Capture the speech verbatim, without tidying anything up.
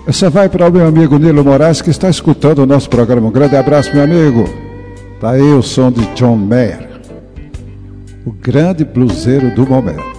Essa vai para o meu amigo Nilo Moraes, que está escutando o nosso programa. Um grande abraço, meu amigo. Tá aí o som de John Mayer, o grande bluseiro do momento.